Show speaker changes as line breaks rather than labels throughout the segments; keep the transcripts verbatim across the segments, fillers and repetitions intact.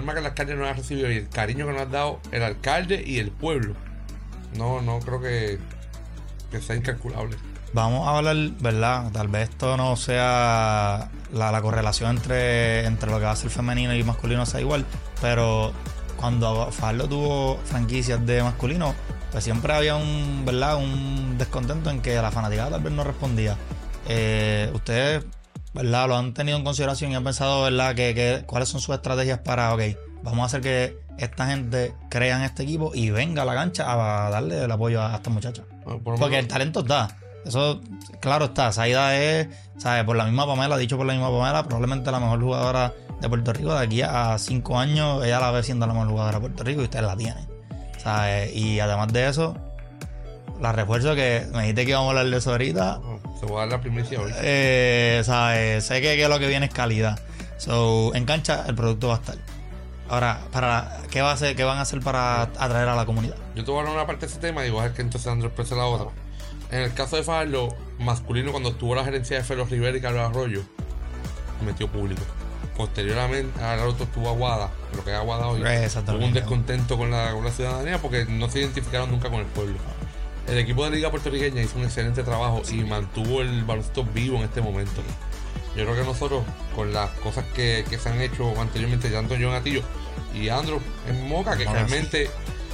forma que el alcalde nos ha recibido y el cariño que nos ha dado el alcalde y el pueblo, no, no creo que, que sea incalculable.
Vamos a hablar, ¿verdad? Tal vez esto no sea la, la correlación entre, entre lo que va a ser femenino y masculino sea igual, pero cuando Fajardo tuvo franquicias de masculino, pues siempre había un, ¿verdad? Un descontento en que la fanaticada tal vez no respondía. Eh, ustedes, ¿verdad? Lo han tenido en consideración y han pensado, ¿verdad? Que, que cuáles son sus estrategias para, ok, vamos a hacer que esta gente crea en este equipo y venga a la cancha a darle el apoyo a esta muchacha. Bueno, por Porque el talento está. Eso, claro está. Saida es, ¿sabes? Por la misma Pamela, dicho por la misma Pamela, probablemente la mejor jugadora de Puerto Rico. De aquí a cinco años, ella la ve siendo la mejor jugadora de Puerto Rico y ustedes la tienen. ¿Sabes? Y además de eso, la refuerzo que me dijiste que íbamos a hablar de eso ahorita.
Se va a dar la primicia hoy.
Eh, ¿sabes? Sé que, que lo que viene es calidad. So, en cancha el producto va a estar. Ahora, para ¿qué va a hacer, qué van a hacer para atraer a la comunidad?
Yo te voy a hablar una parte de ese tema y voy a ver que entonces Andrés expresa la otra. En el caso de Fajardo, masculino, cuando estuvo la gerencia de Felo Rivera y Carlos Arroyo, metió público. Posteriormente, ahora el otro estuvo Aguada, lo que es Aguada hoy, hubo un descontento con la, con la ciudadanía porque no se identificaron nunca con el pueblo. El equipo de Liga Puertorriqueña hizo un excelente trabajo y mantuvo el baloncesto vivo en este momento. Yo creo que nosotros, con las cosas que, que se han hecho anteriormente, tanto John Atillo y Andrew en Moca, que no, realmente sí.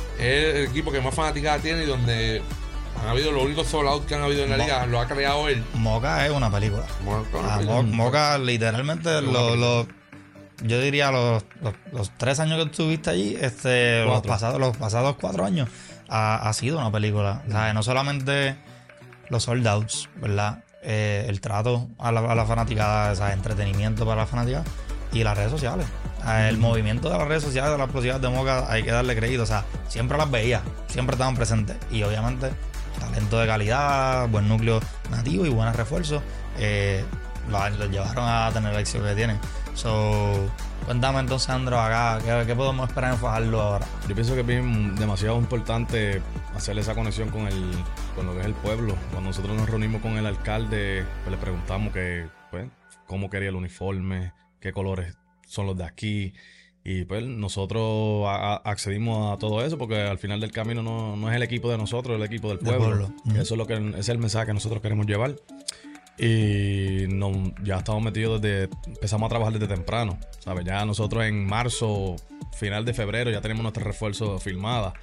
es el equipo que más fanaticada tiene y donde han habido los únicos sold out que han habido en la Mo- liga, lo ha creado él.
Moca es una película. Moca, ah, Mo- Moca literalmente, lo, lo, yo diría los, los, los tres años que estuviste allí, este, los pasados, los pasados cuatro años, ha, ha sido una película. Mm. O sea, no solamente los sold outs, ¿verdad? Eh, el trato a la, a la fanaticada, o sea, entretenimiento para la fanaticada y las redes sociales. O sea, el mm. movimiento de las redes sociales de las propiedades de Moca hay que darle crédito. O sea, siempre las veía, siempre estaban presentes y obviamente talento de calidad, buen núcleo nativo y buenos refuerzos, eh, los lo llevaron a tener el éxito que tienen. So, cuéntame entonces, Andro, acá, ¿qué, ¿qué podemos esperar en Fajardo ahora?
Yo pienso que es bien demasiado importante hacer esa conexión con el con lo que es el pueblo. Cuando nosotros nos reunimos con el alcalde, pues le preguntamos que, pues, cómo quería el uniforme, qué colores son los de aquí. Y pues nosotros a, a accedimos a todo eso porque al final del camino no, no es el equipo de nosotros, es el equipo del pueblo. Del pueblo. Mm. Eso es lo que ese es el mensaje que nosotros queremos llevar. Y no, ya estamos metidos desde, empezamos a trabajar desde temprano, ¿sabes? Ya nosotros en marzo, final de febrero, ya tenemos nuestros refuerzos firmadas.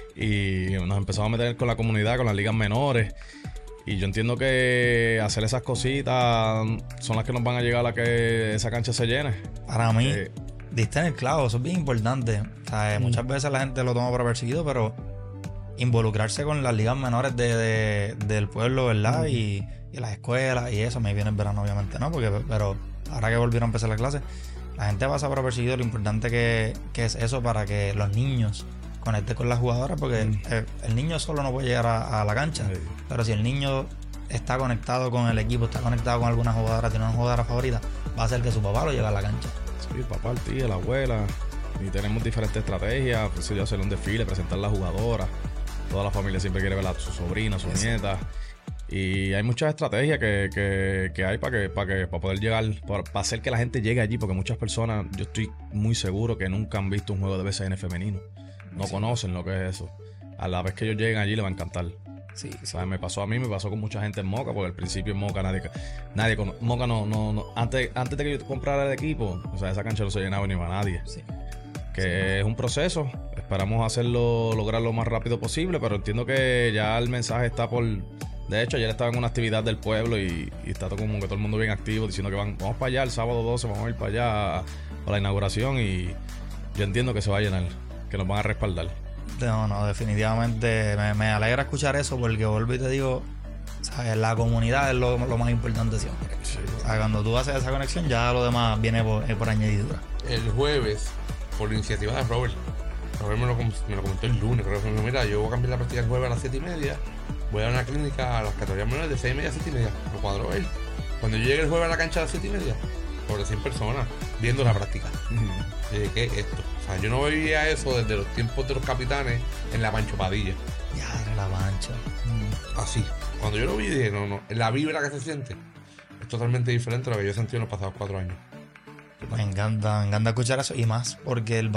Y nos empezamos a meter con la comunidad, con las ligas menores. Y yo entiendo que hacer esas cositas son las que nos van a llegar a que esa cancha se llene.
Para mí, eh, diste en el clavo, eso es bien importante. O sea, mm. muchas veces la gente lo toma por perseguido, pero involucrarse con las ligas menores de, de, del pueblo, ¿verdad? Mm. Y, y las escuelas y eso, me viene el verano obviamente, ¿no? Porque, pero ahora que volvieron a empezar las clases, la gente pasa por perseguido lo importante que, que es eso para que los niños conecten con las jugadoras, porque mm. el, el niño solo no puede llegar a, a la cancha, sí. pero si el niño está conectado con el equipo, está conectado con alguna jugadora, tiene una jugadora favorita, va a hacer que su papá lo lleve a la cancha.
Sí, el papá, el tío, la abuela, y tenemos diferentes estrategias, pues yo hacer un desfile, presentar la jugadora, toda la familia siempre quiere ver a su sobrina, su sí. nieta. Y hay muchas estrategias que, que, que hay para que, para que para poder llegar, para, para hacer que la gente llegue allí, porque muchas personas, yo estoy muy seguro que nunca han visto un juego de B C N femenino. No sí. conocen lo que es eso. A la vez que ellos lleguen allí les va a encantar. Sí, sí. ¿Sabes? Me pasó a mí, me pasó con mucha gente en Moca, porque al principio en Moca nadie, nadie Moca no, no, no antes, antes de que yo comprara el equipo, o sea, esa cancha no se llenaba ni para nadie. Sí. Que sí. es un proceso. Esperamos hacerlo, lograrlo lo más rápido posible, pero entiendo que ya el mensaje está por. De hecho, ayer estaba en una actividad del pueblo y, y está todo como que todo el mundo bien activo diciendo que van, vamos para allá el sábado doce, vamos a ir para allá para la inauguración y yo entiendo que se va a llenar, que nos van a respaldar.
No, no, definitivamente me, me alegra escuchar eso porque vuelvo y te digo, ¿sabes? La comunidad es lo, lo más importante siempre. Sí. O sea, cuando tú haces esa conexión ya lo demás viene por, por añadidura.
El jueves, por iniciativa de Robert, Robert me lo, me lo comentó el lunes, creo que me mira, yo voy a cambiar la práctica el jueves a las siete y media. Voy a dar una clínica a las categorías menores de seis y media a siete y media. Lo cuadró él. Cuando yo llegué el jueves a la cancha a las siete y media, sobre cien personas viendo la práctica. Uh-huh. Y dije, ¿qué es esto? O sea, yo no veía eso desde los tiempos de los capitanes en la Pancho Padilla.
Ya, era la Pancho.
Mm. Así. Cuando yo lo vi, dije, no, no. La vibra que se siente es totalmente diferente a lo que yo he sentido en los pasados cuatro años.
Me encanta, me encanta escuchar eso y más porque el